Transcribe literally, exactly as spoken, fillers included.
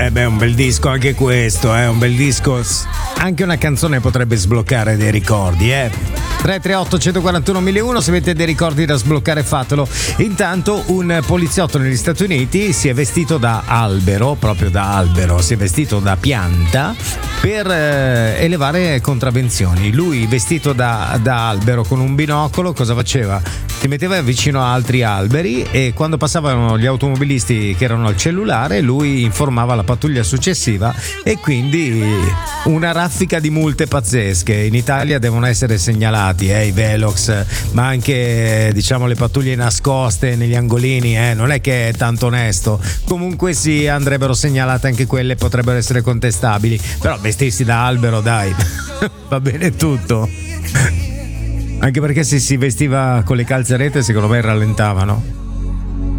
Eh beh, un bel disco anche questo, eh, un bel disco. Anche una canzone potrebbe sbloccare dei ricordi, eh. tre tre otto uno quattro uno uno zero uno, se avete dei ricordi da sbloccare fatelo. Intanto un poliziotto negli Stati Uniti si è vestito da albero, proprio da albero, si è vestito da pianta per eh, elevare contravvenzioni. Lui vestito da, da albero con un binocolo cosa faceva? Si metteva vicino a altri alberi e quando passavano gli automobilisti che erano al cellulare lui informava la pattuglia successiva e quindi una raffica di multe pazzesche. In Italia devono essere segnalati eh, i Velox, ma anche diciamo le pattuglie nascoste negli angolini, eh, non è che è tanto onesto. Comunque sì, andrebbero segnalate anche quelle, potrebbero essere contestabili, però vestirsi da albero dai, va bene tutto. Anche perché se si vestiva con le calzarete secondo me rallentavano.